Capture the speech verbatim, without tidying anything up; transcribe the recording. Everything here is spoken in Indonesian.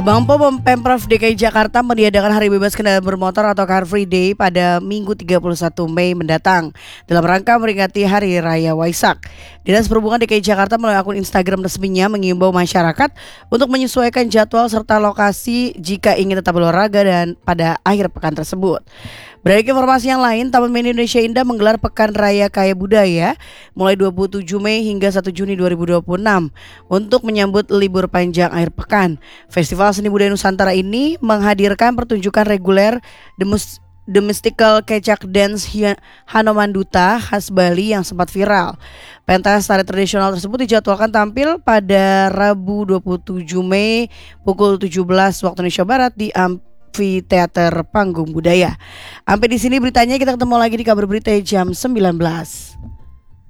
Bang Pom Pemprov D K I Jakarta meniadakan Hari Bebas Kendaraan Bermotor atau Car Free Day pada Minggu tiga puluh satu Mei mendatang dalam rangka memperingati Hari Raya Waisak. Dinas Perhubungan D K I Jakarta melalui akun Instagram resminya mengimbau masyarakat untuk menyesuaikan jadwal serta lokasi jika ingin tetap berolahraga dan pada akhir pekan tersebut. Beralih ke informasi yang lain, Taman Mini Indonesia Indah menggelar Pekan Raya Kaya Budaya mulai dua puluh tujuh Mei hingga satu Juni dua ribu dua puluh enam untuk menyambut libur panjang akhir pekan. Festival Seni Budaya Nusantara ini menghadirkan pertunjukan reguler The, Mus- The Mystical Kecak Dance Hanoman Duta khas Bali yang sempat viral. Pentas tari tradisional tersebut dijadwalkan tampil pada Rabu dua puluh tujuh Mei pukul tujuh belas waktu Indonesia Barat di Amfiteater Panggung Budaya. Sampai di sini beritanya, kita ketemu lagi di kabar berita jam sembilan belas.